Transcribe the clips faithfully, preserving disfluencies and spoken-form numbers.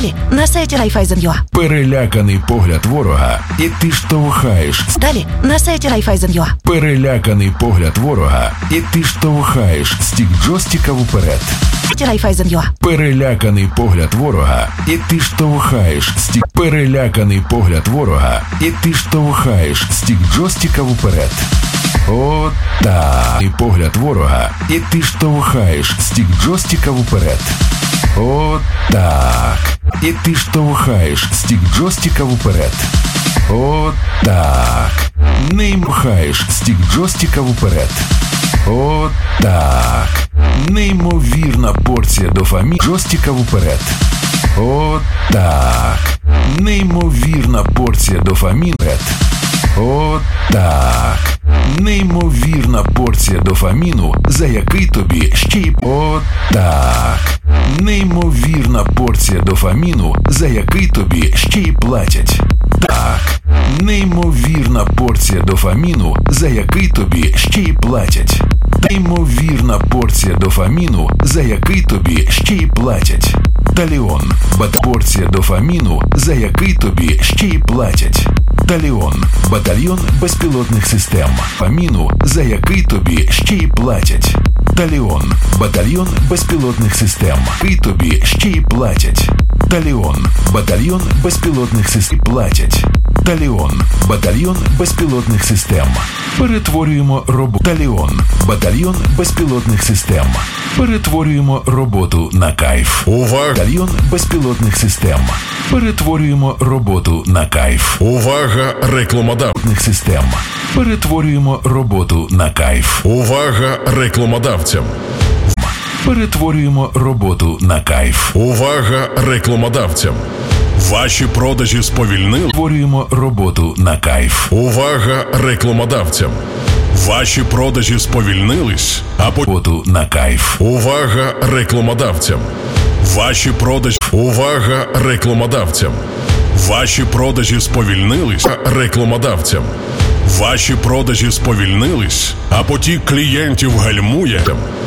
Далі на сайті Raiffeisen.ua. Переляканий погляд ворога, і ти штовхаєш. Далі на сайті Raiffeisen.ua. Переляканий погляд ворога, і ти штовхаєш стік джойстика вперед. Raiffeisen.ua. Переляканий погляд ворога, і ти штовхаєш стік. Переляканий погляд ворога, і ти штовхаєш стік джойстика вперед. От так. І погляд ворога, і ти штовхаєш стік джойстика вперед. От так. І ти штовхаєш стік джойстика вперед. От так. Не махаєш стік джойстика вперед. От так. Неймовірна порція дофаміну джойстика вперед. От так. Неймовірна порція дофаміну. От так. Неймовірна порція дофаміну, за який тобі ще й... От так. Неймовірна порція дофаміну, за який тобі ще й платять. Так. Неймовірна порція дофаміну, за який тобі ще й платять. Неймовірна порція дофаміну, за який тобі ще й платять. Таліон. Бат порція дофаміну, за який тобі ще й платять. Таліон. Батальйон безпілотних систем. Дофаміну, за який тобі ще й платять. Таліон. Батальйон безпілотних систем. Який тобі ще й платять. Таліон. Батальйон безпілотних систем. Платять. Таліон. Батальйон безпілотних систем. Перетворюємо роботу. Таліон. Батальйон безпілотних систем. Перетворюємо роботу на кайф. Увага! Батальйон безпілотних систем. Перетворюємо роботу на кайф. Увага! Рекламодавцям. Систем. Перетворюємо роботу на кайф. Увага! Рекламодавцям. Перетворюємо роботу на кайф. Увага! Рекламодавцям. Ваші продажі сповільнили. Перетворюємо роботу на кайф. Увага! Рекламодавцям. Ваші продажі сповільнились, а по... Роботу на кайф. Увага! Рекламодавцям. Ваші продажі... Увага! Рекламодавцям. Ваші продажі сповільнились. Рекламодавцям. Ваші продажі сповільнились, а потік клієнтів гальмує.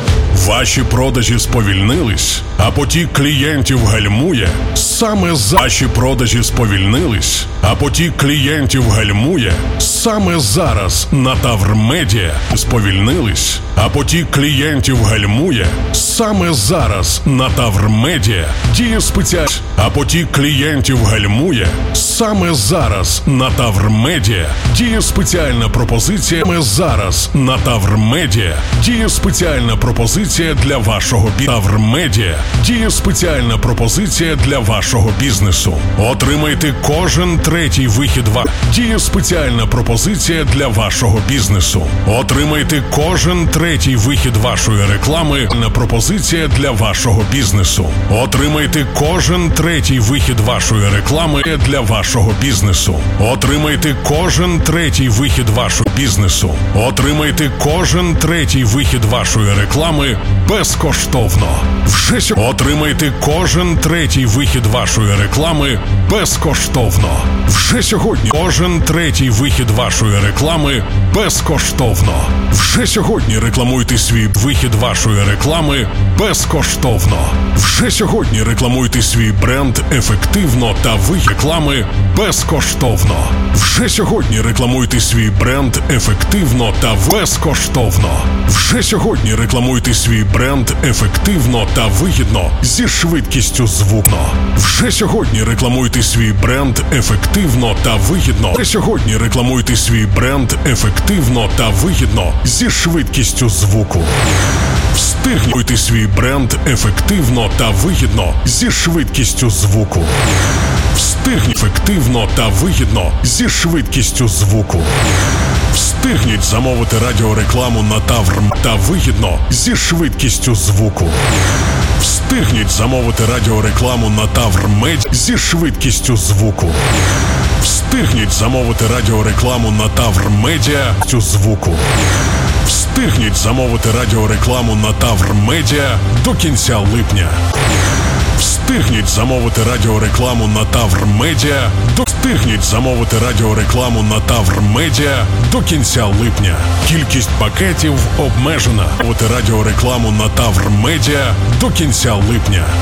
Ваші продажі сповільнились, а потік клієнтів гальмує. Саме за... Ваші продажі сповільнились, а потік клієнтів гальмує. Саме зараз на Таврмедіа сповільнились, а потік клієнтів гальмує. Саме зараз на Таврмедіа діє спеціальна, а потік клієнтів гальмує. Саме зараз на Таврмедіа діє спеціальна пропозиція. Саме зараз на Таврмедіа діє спеціальна пропозиція для вашого бізнесу. Таврмедіа діє спеціальна пропозиція для вашого бізнесу. Отримайте кожен третій вихід ва. Діє спеціальна пропозиція для вашого бізнесу. Отримайте кожен третій вихід вашої реклами на пропозиція для вашого бізнесу. Отримайте кожен третій вихід вашої реклами для вашого бізнесу. Отримайте кожен третій вихід вашого бізнесу. Отримайте кожен третій вихід вашої реклами безкоштовно. Вже сьогодні. Отримайте кожен третій вихід вашої реклами безкоштовно. Вже сьогодні. Кожен третій вихід вашої реклами безкоштовно. Вже сьогодні рекламуйте свій вихід вашої реклами безкоштовно. Вже сьогодні рекламуйте свій бренд ефективно та вихід реклами безкоштовно. Вже сьогодні рекламуйте свій бренд ефективно та безкоштовно. Вже сьогодні рекламуйте свій бренд ефективно та вигідно зі швидкістю звуку. Вже сьогодні рекламуйте свій бренд ефективно та вигідно. Вже сьогодні рекламуйте свій бренд ефективно та вигідно зі швидкістю звуку. Встигнуйте свій бренд ефективно та вигідно зі швидкістю звуку. Встигніть ефективно та вигідно зі швидкістю звуку. Встигніть замовити радіорекламу на Таврм та вигідно зі швидкістю звуку. Встигніть замовити радіорекламу на Таврмедіа зі швидкістю звуку. Встигніть замовити радіорекламу на Таврмедіа зі звуку. Встигніть замовити радіорекламу на Таврмедіа до кінця липня. Встигніть замовити радіорекламу на Таврмедіа до Встигніть замовити радіорекламу на Таврмедіа до кінця липня. Кількість пакетів обмежена. Замовити радіорекламу на Таврмедіа до кінця липня.